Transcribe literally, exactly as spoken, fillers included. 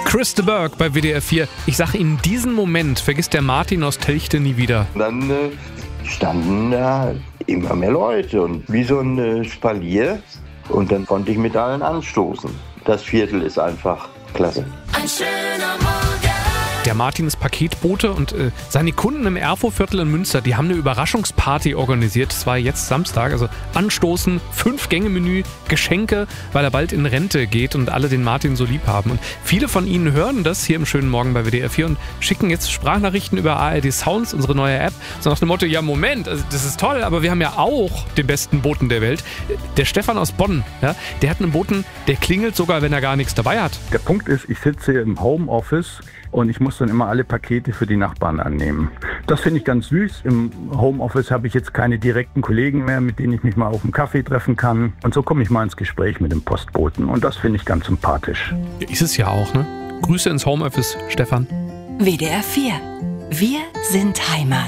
Chris de Burgh bei W D R vier. Ich sage Ihnen, diesen Moment vergisst der Martin aus Telchte nie wieder. Dann äh, standen da immer mehr Leute und wie so ein äh, Spalier. Und dann konnte ich mit allen anstoßen. Das Viertel ist einfach klasse. Ein schöner Morgen. Der Martin ist Paketbote und äh, seine Kunden im Erfurtviertel in Münster, die haben eine Überraschungsparty organisiert. Das war jetzt Samstag, also Anstoßen, Fünf-Gänge-Menü, Geschenke, weil er bald in Rente geht und alle den Martin so lieb haben. Und viele von Ihnen hören das hier im schönen Morgen bei W D R vier und schicken jetzt Sprachnachrichten über A R D Sounds, unsere neue App, so nach dem Motto, ja Moment, also das ist toll, aber wir haben ja auch den besten Boten der Welt. Der Stefan aus Bonn, ja, der hat einen Boten, der klingelt sogar, wenn er gar nichts dabei hat. Der Punkt ist, ich sitze im Homeoffice und ich muss dann immer alle Pakete für die Nachbarn annehmen. Das finde ich ganz süß. Im Homeoffice habe ich jetzt keine direkten Kollegen mehr, mit denen ich mich mal auf einen Kaffee treffen kann. Und so komme ich mal ins Gespräch mit dem Postboten. Und das finde ich ganz sympathisch. Ja, ist es ja auch, ne? Grüße ins Homeoffice, Stefan. W D R vier. Wir sind Heimat.